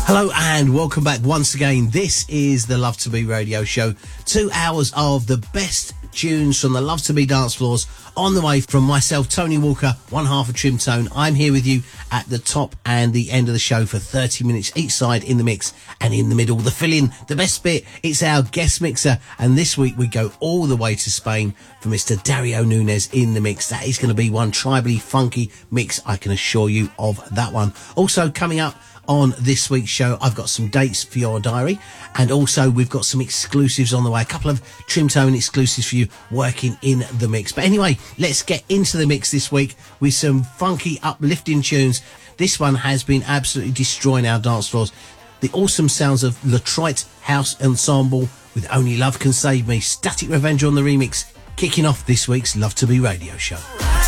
Hello and welcome back once again. This is the Love to Be radio show. 2 hours of the best tunes from the Love to Be dance floors on the way from myself, Tony Walker, one half of Trim Tone. I'm here with you at the top and the end of the show for 30 minutes each side in the mix, and in the middle, the fill-in, the best bit, it's our guest mixer. And this week we go all the way to Spain for Mr. Dario Nunez in the mix. That is going to be one tribally funky mix, I can assure you of that one. Also coming up on this week's show, I've got some dates for your diary, and also we've got some exclusives on the way, a couple of Trim Tone exclusives for you working in the mix. But anyway, let's get into the mix this week with some funky uplifting tunes. This one has been absolutely destroying our dance floors. The awesome sounds of Latroit House Ensemble with Only Love Can Save Me. Static Revenge on the remix, kicking off this week's Love to Be radio show.